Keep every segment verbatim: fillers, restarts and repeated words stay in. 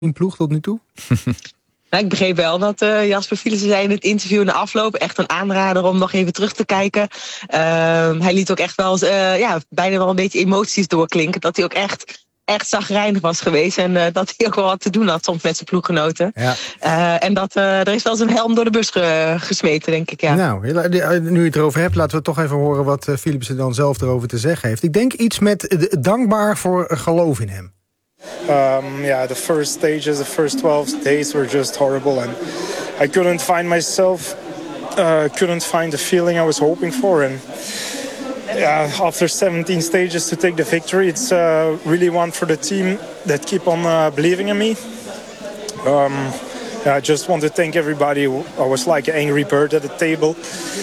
ploeg tot nu toe? Nou, ik begreep wel dat uh, Jasper Philipsen zei in het interview in de afloop, echt een aanrader om nog even terug te kijken. Uh, hij liet ook echt wel uh, ja, bijna wel een beetje emoties doorklinken. Dat hij ook echt, echt zagrijnig was geweest. En uh, dat hij ook wel wat te doen had soms met zijn ploeggenoten. Ja. Uh, en dat uh, er is wel zijn helm door de bus ge- gesmeten, denk ik. Ja. Nou, nu je het erover hebt, laten we toch even horen wat uh, Philipsen dan zelf erover te zeggen heeft. Ik denk iets met uh, dankbaar voor uh, geloof in hem. Um, yeah, the first stages, the first twelve days were just horrible, and I couldn't find myself, uh, couldn't find the feeling I was hoping for, and yeah, after seventeen stages to take the victory, it's uh, really one for the team that keep on uh, believing in me. Um, yeah, I just want to thank everybody. I was like an angry bird at the table.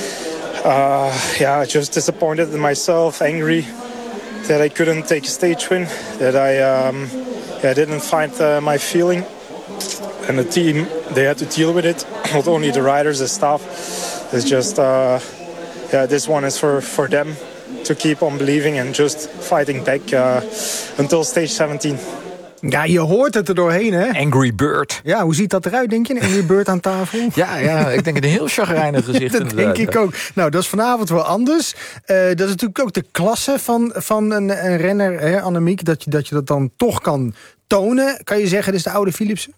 Uh, yeah, just disappointed in myself, angry that I couldn't take a stage win, that I um, yeah, didn't find uh, my feeling. And the team, they had to deal with it. Not only the riders, the staff. It's just, uh, yeah, this one is for, for them to keep on believing and just fighting back uh, until stage seventeen. Ja, je hoort het er doorheen, hè? Angry Bird. Ja, hoe ziet dat eruit, denk je? Een Angry Bird aan tafel? Ja, ja, ik denk een heel chagrijnig gezicht. Dat denk ik ook. Nou, dat is vanavond wel anders. Uh, dat is natuurlijk ook de klasse van, van een, een renner, hè, Annemiek, dat je, dat je dat dan toch kan tonen. Kan je zeggen, dit is de oude Philipsen?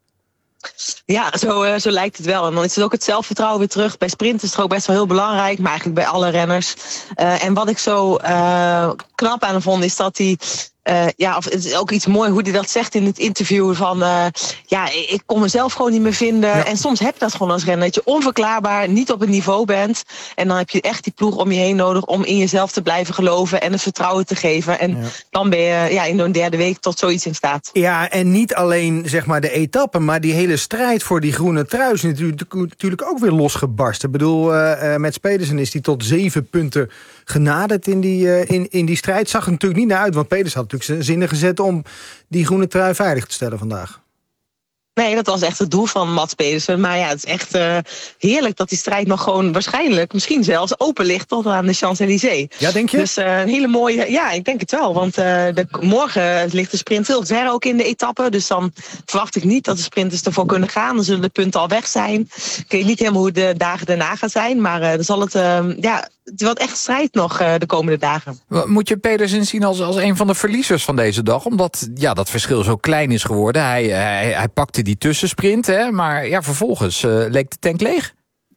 Ja, zo, uh, zo lijkt het wel. En dan is het ook het zelfvertrouwen weer terug. Bij sprint is het ook best wel heel belangrijk, maar eigenlijk bij alle renners. Uh, en wat ik zo uh, knap aan hem vond, is dat hij... Uh, ja, of het is ook iets mooi hoe hij dat zegt in het interview van uh, ja, ik kon mezelf gewoon niet meer vinden. Ja. En soms heb je dat gewoon als renner, dat je onverklaarbaar niet op het niveau bent. En dan heb je echt die ploeg om je heen nodig om in jezelf te blijven geloven en het vertrouwen te geven. En ja. dan ben je ja, in een derde week tot zoiets in staat. Ja, en niet alleen zeg maar de etappe, maar die hele strijd voor die groene trui is natuurlijk, natuurlijk ook weer losgebarsten. Ik bedoel, uh, met Pedersen is die tot zeven punten genaderd in die, uh, in, in die strijd. Zag er natuurlijk niet naar uit, want Pedersen had natuurlijk zijn zinnen gezet om die groene trui veilig te stellen vandaag. Nee, dat was echt het doel van Mats Pedersen. Maar ja, het is echt uh, heerlijk dat die strijd nog gewoon waarschijnlijk, misschien zelfs open ligt tot aan de Champs-Élysées. Ja, denk je? Dus uh, een hele mooie, ja, ik denk het wel. Want uh, de, morgen ligt de sprint heel ver ook in de etappe. Dus dan verwacht ik niet dat de sprinters ervoor kunnen gaan. Dan zullen de punten al weg zijn. Ik weet niet helemaal hoe de dagen daarna gaan zijn. Maar uh, dan zal het, uh, ja, het wordt echt strijd nog uh, de komende dagen. Moet je Pedersen zien als, als een van de verliezers van deze dag? Omdat ja, dat verschil zo klein is geworden. Hij, hij, hij pakte die tussensprint, hè, maar ja, vervolgens uh, leek de tank leeg.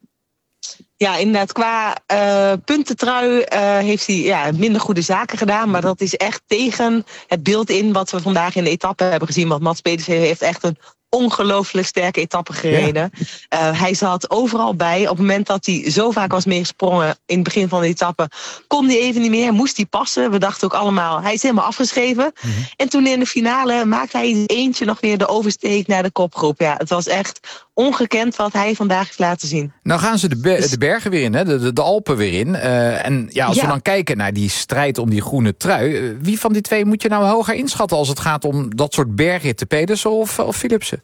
Ja, inderdaad, qua uh, puntentrui uh, heeft hij ja, minder goede zaken gedaan. Maar dat is echt tegen het beeld in wat we vandaag in de etappe hebben gezien. Want Mats Pedersen heeft echt een ongelooflijk sterke etappe gereden. Ja. Uh, hij zat overal bij. Op het moment dat hij zo vaak was meegesprongen in het begin van de etappe, kon hij even niet meer, moest hij passen. We dachten ook allemaal, hij is helemaal afgeschreven. Mm-hmm. En toen in de finale maakte hij eentje nog weer de oversteek naar de kopgroep. Ja, het was echt ongekend wat hij vandaag heeft laten zien. Nou gaan ze de, be- de bergen weer in, hè? De, de, de Alpen weer in. Uh, en ja, als ja. we dan kijken naar die strijd om die groene trui, uh, wie van die twee moet je nou hoger inschatten als het gaat om dat soort bergritten, Pedersen of, of Philipsen?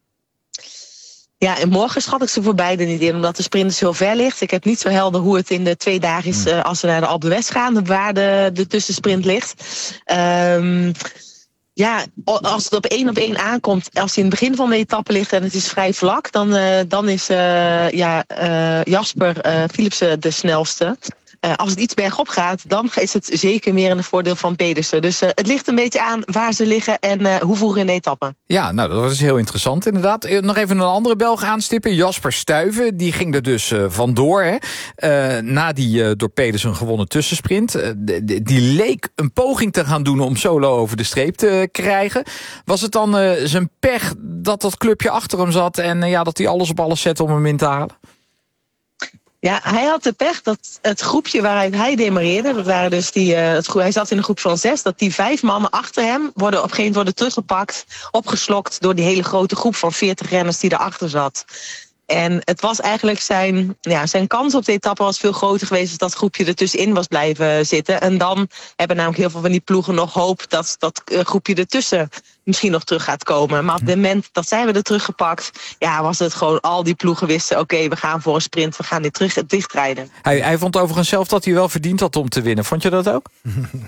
Ja, en morgen schat ik ze voor beide niet in, omdat de sprint zo ver ligt. Ik heb niet zo helder hoe het in de twee dagen is uh, als we naar de Alpe d'Huez gaan, waar de, de tussensprint ligt. Um, ja, als het op één op één aankomt, als hij in het begin van de etappe ligt en het is vrij vlak, dan, uh, dan is uh, ja, uh, Jasper uh, Philipsen de snelste. Uh, als het iets bergop gaat, dan is het zeker meer in het voordeel van Pedersen. Dus uh, het ligt een beetje aan waar ze liggen en uh, hoe vroeg in de etappe. Ja, nou, dat is heel interessant inderdaad. Nog even een andere Belg aanstippen. Jasper Stuyven, die ging er dus uh, vandoor. Hè. Uh, na die uh, door Pedersen gewonnen tussensprint. Uh, die, die leek een poging te gaan doen om solo over de streep te krijgen. Was het dan uh, zijn pech dat dat clubje achter hem zat en uh, ja, dat hij alles op alles zette om hem in te halen? Ja, hij had de pech dat het groepje waaruit hij demareerde, dat waren dus die, uh, het, hij zat in een groep van zes, dat die vijf mannen achter hem worden op een gegeven moment worden teruggepakt, opgeslokt door die hele grote groep van veertig renners die erachter zat. En het was eigenlijk zijn, ja, zijn kans op de etappe was veel groter geweest als dat groepje er tussenin was blijven zitten. En dan hebben namelijk heel veel van die ploegen nog hoop dat dat groepje ertussen misschien nog terug gaat komen. Maar op het moment dat zij werden teruggepakt, ja, was het gewoon al die ploegen wisten, oké, okay, we gaan voor een sprint, we gaan dit terug dichtrijden. Hij, hij vond overigens zelf dat hij wel verdiend had om te winnen. Vond je dat ook?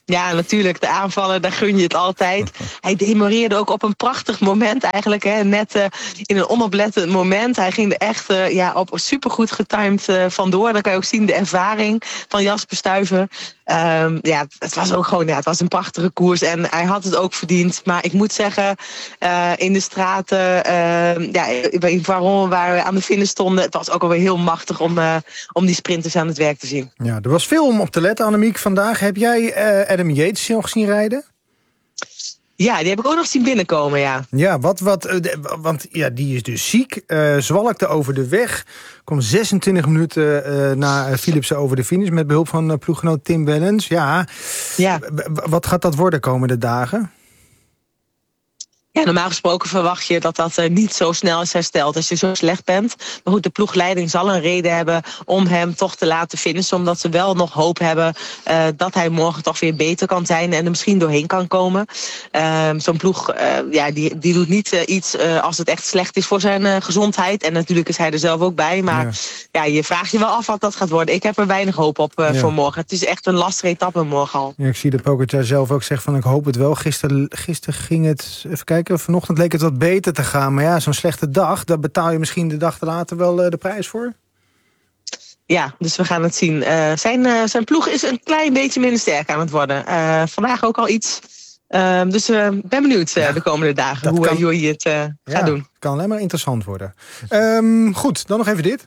Ja, natuurlijk. De aanvaller, daar gun je het altijd. Hij demoreerde ook op een prachtig moment eigenlijk. Hè. Net uh, in een onoplettend moment. Hij ging er echt uh, ja, op supergoed getimed uh, vandoor. Dan kan je ook zien de ervaring van Jasper Stuyven. Um, ja, het was ook gewoon ja, het was een prachtige koers. En hij had het ook verdiend. Maar ik moet zeggen, uh, in de straten, uh, ja, in Varon, waar we aan de finish stonden, het was ook alweer heel machtig om, uh, om die sprinters aan het werk te zien. Ja, er was veel om op te letten, Annemiek, vandaag. Heb jij uh, Adam Yates nog zien rijden? Ja, die heb ik ook nog zien binnenkomen, ja. Ja, wat, wat, uh, de, want ja, die is dus ziek. Uh, zwalkte over de weg. Kwam zesentwintig minuten uh, na Philipsen over de finish met behulp van uh, ploeggenoot Tim Wellens. Ja, ja. W- wat gaat dat worden komende dagen? Ja, normaal gesproken verwacht je dat dat uh, niet zo snel is hersteld als je zo slecht bent. Maar goed, de ploegleiding zal een reden hebben om hem toch te laten finishen. Omdat ze wel nog hoop hebben uh, dat hij morgen toch weer beter kan zijn en er misschien doorheen kan komen. Uh, Zo'n ploeg, uh, ja, die, die doet niet uh, iets uh, als het echt slecht is voor zijn uh, gezondheid. En natuurlijk is hij er zelf ook bij. Maar ja. ja, je vraagt je wel af wat dat gaat worden. Ik heb er weinig hoop op uh, ja. voor morgen. Het is echt een lastige etappe morgen al. Ja, ik zie dat Pogačar zelf ook zegt van ik hoop het wel. Gisteren, gisteren ging het, even kijken, vanochtend leek het wat beter te gaan. Maar ja, zo'n slechte dag, daar betaal je misschien de dag later wel uh, de prijs voor? Ja, dus we gaan het zien. Uh, zijn, uh, zijn ploeg is een klein beetje minder sterk aan het worden. Uh, vandaag ook al iets. Uh, dus ik uh, ben benieuwd uh, ja, de komende dagen hoe, kan, hoe je het uh, ja, gaat doen. Het kan alleen maar interessant worden. Um, goed, dan nog even dit.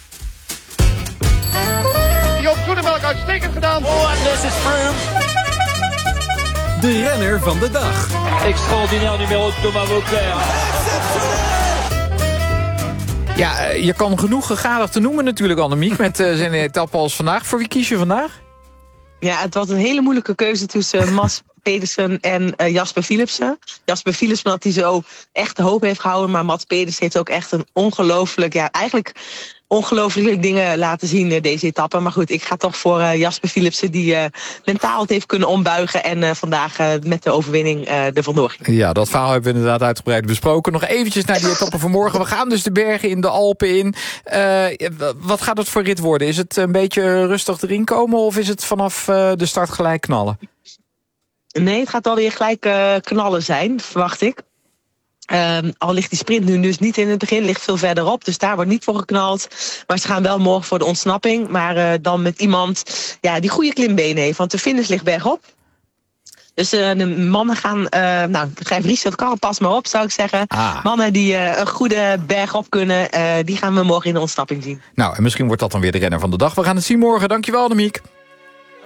Joop Zoetemelk uitstekend gedaan. Oh, en this is Froome. De renner van de dag. Extraordinair numero Thomas Vauclair. Ja, je kan genoeg gegadigd te noemen natuurlijk, Annemiek, met uh, zijn etappe als vandaag. Voor wie kies je vandaag? Ja, het was een hele moeilijke keuze tussen uh, Mats Pedersen en uh, Jasper Philipsen. Jasper Philipsen had die zo echt de hoop heeft gehouden, maar Mats Pedersen heeft ook echt een ongelooflijk, ja, eigenlijk ongelooflijke dingen laten zien uh, deze etappe. Maar goed, ik ga toch voor uh, Jasper Philipsen, die uh, mentaal het heeft kunnen ombuigen en uh, vandaag uh, met de overwinning uh, er vandoor ging. Ja, dat verhaal hebben we inderdaad uitgebreid besproken. Nog eventjes naar die etappe van morgen. We gaan dus de bergen in, de Alpen in. Uh, wat gaat het voor rit worden? Is het een beetje rustig erin komen of is het vanaf uh, de start gelijk knallen? Nee, het gaat alweer gelijk uh, knallen zijn, verwacht ik. Um, al ligt die sprint nu dus niet in het begin, ligt veel verderop. Dus daar wordt niet voor geknald. Maar ze gaan wel morgen voor de ontsnapping. Maar uh, dan met iemand ja, die goede klimbenen heeft. Want de finish ligt bergop. Dus uh, de mannen gaan, uh, nou, schrijf Richard Carapaz maar op, zou ik zeggen. Ah. Mannen die uh, een goede berg op kunnen, uh, die gaan we morgen in de ontsnapping zien. Nou, en misschien wordt dat dan weer de renner van de dag. We gaan het zien morgen. Dankjewel, Annemiek.